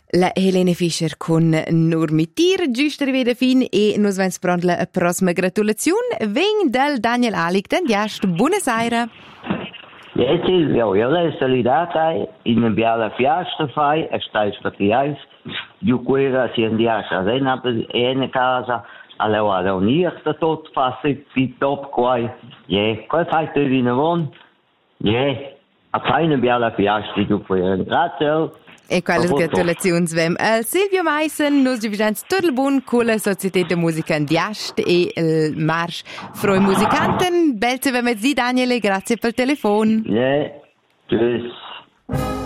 La Helene Fischer con Normitir, giusto rivede fin e nos vens prendre la prossima gratulazione. Veng del Daniel Alig, den diast, buonasera. Ja, Silvio, io le solidate in abbiamo fiasta fai e stai spatiais. Io quella si andiasce a rena in casa, allora reunirsi tot fasi di top quai. Ja, qual fai tu di nuovo? Ja, a fine abbiamo fiasta io quella. Grazie. E quelle gratulazioni svem al Silvio Meissen, nos divisions tot il bun con la Società de Musica in Diast e il Marsch Froi Musikanten. Belze vem zi Daniele, grazie per il telefono. Ja, tschüss.